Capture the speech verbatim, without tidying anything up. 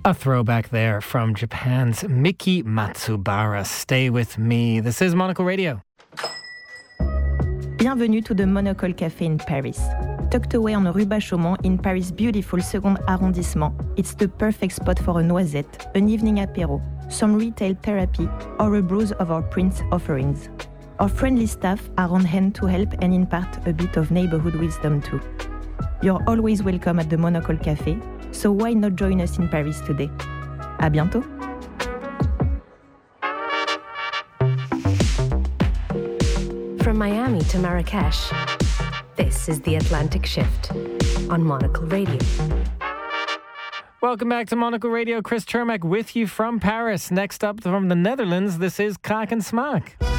A throwback there from Japan's Miki Matsubara. Stay with me. This is Monocle Radio. Bienvenue to the Monocle Café in Paris. Tucked away on Rue Bachaumont in Paris' beautiful second arrondissement, it's the perfect spot for a noisette, an evening apéro, some retail therapy, or a browse of our print offerings. Our friendly staff are on hand to help and impart a bit of neighborhood wisdom too. You're always welcome at the Monocle Café, so why not join us in Paris today? À bientôt! From Miami to Marrakesh, this is The Atlantic Shift on Monocle Radio. Welcome back to Monocle Radio. Chris Chermak with you from Paris. Next up from the Netherlands, this is Kak and Smaak.